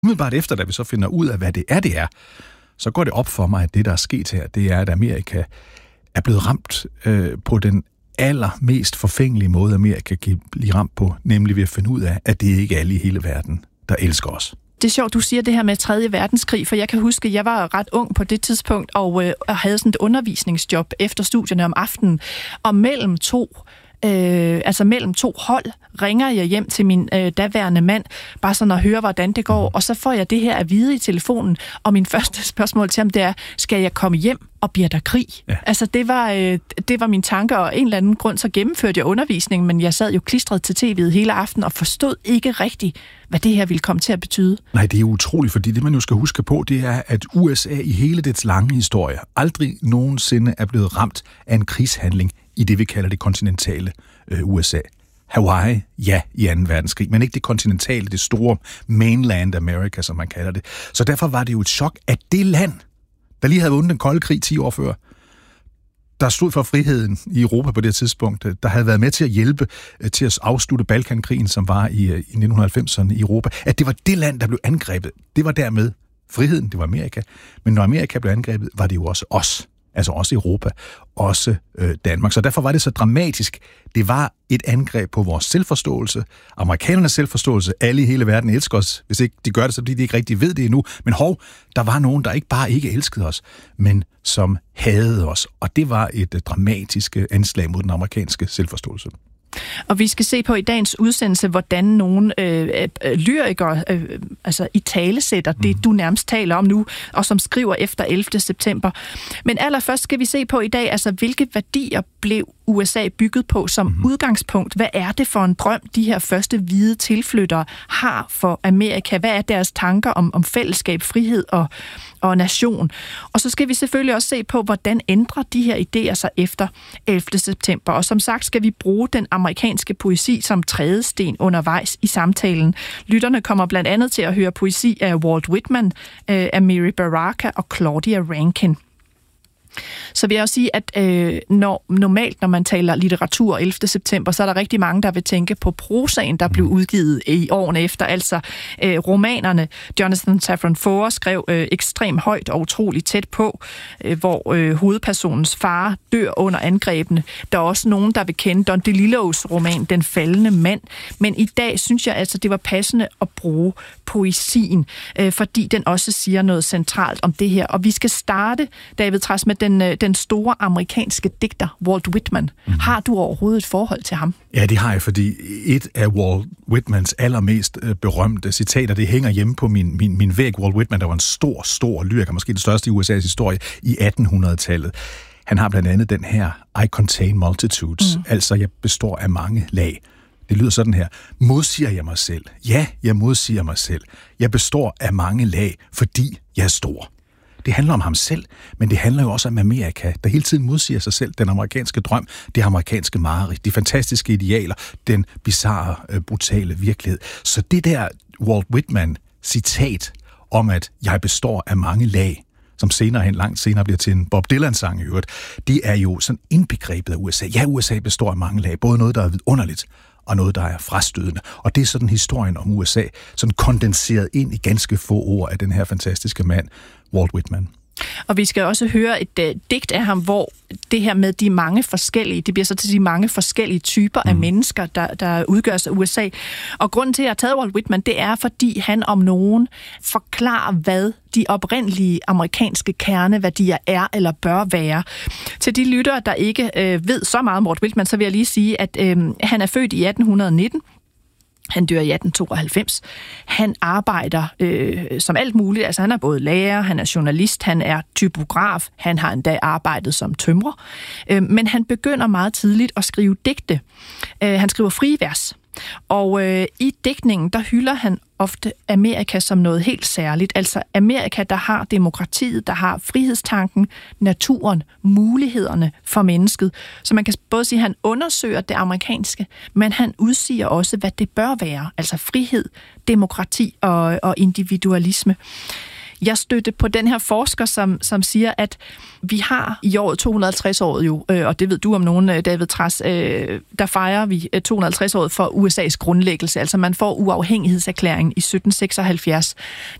Umiddelbart efter, da vi så finder ud af, hvad det er, så går det op for mig, at det, der er sket her, det er, at Amerika er blevet ramt på den allermest forfængelige måde, Amerika kan blive ramt på, nemlig ved at finde ud af, at det ikke er alle i hele verden, der elsker os. Det er sjovt, du siger det her med 3. verdenskrig, for jeg kan huske, at jeg var ret ung på det tidspunkt, og havde sådan et undervisningsjob efter studierne om aftenen, og mellem to hold, ringer jeg hjem til min daværende mand, bare sådan at høre, hvordan det går, og så får jeg det her at vide i telefonen, og min første spørgsmål til ham, det er, skal jeg komme hjem, og bliver der krig? Ja. Altså, det var min tanke, og en eller anden grund, så gennemførte jeg undervisningen, men jeg sad jo klistret til tv'et hele aften, og forstod ikke rigtigt, hvad det her ville komme til at betyde. Nej, det er utroligt, fordi det, man jo skal huske på, det er, at USA i hele dets lange historie aldrig nogensinde er blevet ramt af en krigshandling i det, vi kalder det kontinentale USA. Hawaii, ja, i 2. verdenskrig, men ikke det kontinentale, det store mainland America, som man kalder det. Så derfor var det jo et chok, at det land, der lige havde vundet den kolde krig 10 år før, der stod for friheden i Europa på det tidspunkt, der havde været med til at hjælpe til at afslutte Balkankrigen, som var i 1990'erne i Europa, at det var det land, der blev angrebet. Det var dermed friheden, det var Amerika. Men når Amerika blev angrebet, var det jo også os. Altså også Europa, også Danmark. Så derfor var det så dramatisk. Det var et angreb på vores selvforståelse, amerikanernes selvforståelse. Alle i hele verden elsker os. Hvis ikke de gør det, så fordi de ikke rigtig ved det endnu. Men der var nogen, der ikke bare ikke elskede os, men som hadede os. Og det var et dramatisk anslag mod den amerikanske selvforståelse. Og vi skal se på i dagens udsendelse, hvordan nogle lyrikere italesætter det, du nærmest taler om nu, og som skriver efter 11. september. Men allerførst skal vi se på i dag, altså hvilke værdier blev USA bygget på som udgangspunkt? Hvad er det for en drøm, de her første hvide tilflyttere har for Amerika? Hvad er deres tanker om fællesskab, frihed og nation? Og så skal vi selvfølgelig også se på, hvordan ændrer de her idéer sig efter 11. september. Og som sagt skal vi bruge den amerikanske poesi som trædesten undervejs i samtalen. Lytterne kommer blandt andet til at høre poesi af Walt Whitman, Amiri Baraka og Claudia Rankine. Så vil jeg også sige, at normalt, når man taler litteratur 11. september, så er der rigtig mange, der vil tænke på prosaen, der blev udgivet i årene efter, altså romanerne. Jonathan Safran Foer skrev ekstremt højt og utroligt tæt på, hvor hovedpersonens far dør under angrebene. Der er også nogen, der vil kende Don DeLillos roman Den faldende mand, men i dag synes jeg altså, det var passende at bruge poesien, fordi den også siger noget centralt om det her. Og vi skal starte, David Trads, med den store amerikanske digter, Walt Whitman. Har du overhovedet et forhold til ham? Ja, det har jeg, fordi et af Walt Whitmans allermest berømte citater, det hænger hjemme på min væg. Walt Whitman, der var en stor lyriker, måske det største i USA's historie i 1800-tallet. Han har blandt andet den her, I contain multitudes, altså jeg består af mange lag. Det lyder sådan her. Modsiger jeg mig selv? Ja, jeg modsiger mig selv. Jeg består af mange lag, fordi jeg er stor. Det handler om ham selv, men det handler jo også om Amerika, der hele tiden modsiger sig selv. Den amerikanske drøm, det amerikanske mareridt, de fantastiske idealer, den bizarre, brutale virkelighed. Så det der Walt Whitman-citat om, at jeg består af mange lag, som langt senere bliver til en Bob Dylan-sang i øvrigt, det er jo sådan indbegrebet af USA. Ja, USA består af mange lag, både noget, der er vidunderligt, og noget, der er frastødende. Og det er sådan historien om USA, sådan kondenseret ind i ganske få ord af den her fantastiske mand, Walt Whitman. Og vi skal også høre et digt af ham, hvor det her med de mange forskellige, det bliver så til de mange forskellige typer af mennesker, der udgøres af USA. Og grunden til, at jeg har taget Walt Whitman, det er, fordi han om nogen forklarer, hvad de oprindelige amerikanske kerneværdier er eller bør være. Til de lyttere, der ikke ved så meget om Walt Whitman, så vil jeg lige sige, at han er født i 1819. Han dør i 1892. Han arbejder som alt muligt. Altså han er både lærer, han er journalist, han er typograf, han har endda arbejdet som tømrer. Men han begynder meget tidligt at skrive digte. Han skriver frie vers. Og i digtningen, der hylder han ofte Amerika som noget helt særligt. Altså Amerika, der har demokratiet, der har frihedstanken, naturen, mulighederne for mennesket. Så man kan både sige, at han undersøger det amerikanske, men han udsiger også, hvad det bør være. Altså frihed, demokrati og individualisme. Jeg stødte på den her forsker, som siger, at vi har i året 250-året jo, og det ved du om nogen, David Trads, der fejrer vi 250-året for USA's grundlæggelse. Altså man får uafhængighedserklæringen i 1776.